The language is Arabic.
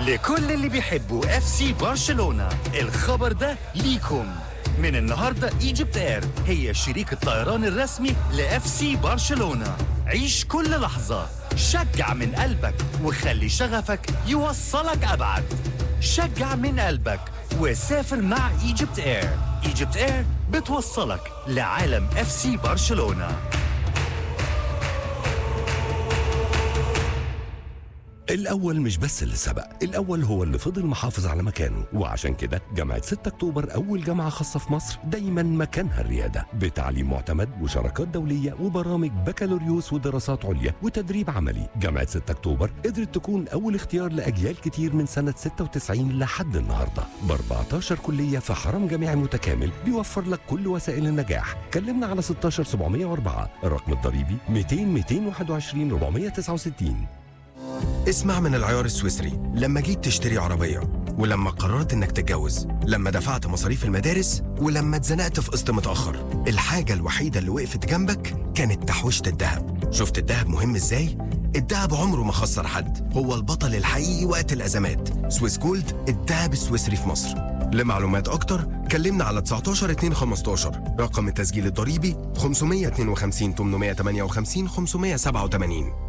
لكل اللي بيحبوا اف سي برشلونة، الخبر ده ليكم. من النهاردة ايجيبت اير هي شريك الطيران الرسمي لاف سي برشلونة. عيش كل لحظة، شجع من قلبك وخلي شغفك يوصلك أبعد. شجع من قلبك وسافر مع ايجيبت اير. ايجيبت اير بتوصلك لعالم اف سي برشلونة. الأول مش بس اللي سبق، الأول هو اللي فضل محافظ على مكانه. وعشان كده جامعة 6 أكتوبر أول جامعة خاصة في مصر دايما مكانها الريادة، بتعليم معتمد وشراكات دولية وبرامج بكالوريوس ودراسات عليا وتدريب عملي. جامعة 6 أكتوبر قدرت تكون أول اختيار لأجيال كتير من سنة 96 لحد النهاردة، ب 14 كلية في حرم جامعي متكامل بيوفر لك كل وسائل النجاح. كلمنا على 16704، الرقم الضريبي 200 221 469. اسمع من العيار السويسري. لما جيت تشتري عربية، ولما قررت انك تتجوز، لما دفعت مصاريف المدارس، ولما اتزنقت في قسط متأخر، الحاجة الوحيدة اللي وقفت جنبك كانت تحويشة الذهب. شفت الذهب مهم ازاي؟ الذهب عمره ما خسر حد، هو البطل الحقيقي وقت الأزمات. سويس جولد، الذهب السويسري في مصر. لمعلومات أكتر كلمنا على 19 2 15، رقم التسجيل الضريبي 552 858 587.